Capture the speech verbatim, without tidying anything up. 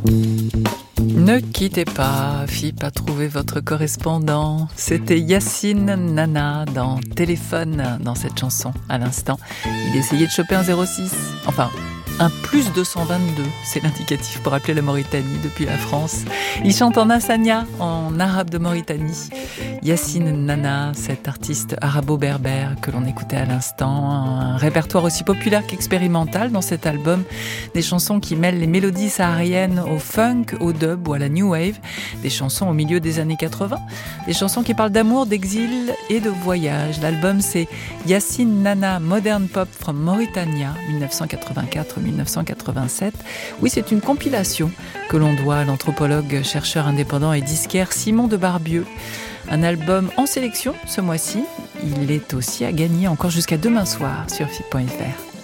Ne quittez pas, F I P a trouvé votre correspondant. C'était Yacine Nana dans Téléphone, dans cette chanson, à l'instant. Il essayait de choper un zéro six, enfin un plus deux cent vingt-deux, c'est l'indicatif pour appeler la Mauritanie depuis la France. Il chante en Hassania, en arabe de Mauritanie. Yacine Nana, cet artiste arabo-berbère que l'on écoutait à l'instant, un répertoire aussi populaire qu'expérimental dans cet album, des chansons qui mêlent les mélodies sahariennes au funk, au dub ou à la new wave, des chansons au milieu des années quatre-vingts, des chansons qui parlent d'amour, d'exil et de voyage. L'album c'est Yacine Nana Modern Pop from Mauritania, dix-neuf cent quatre-vingt-quatre à dix-neuf cent quatre-vingt-sept. Oui, c'est une compilation que l'on doit à l'anthropologue, chercheur indépendant et disquaire Simon de Barbieux. Un album en sélection ce mois-ci. Il est aussi à gagner encore jusqu'à demain soir sur F I P point F R.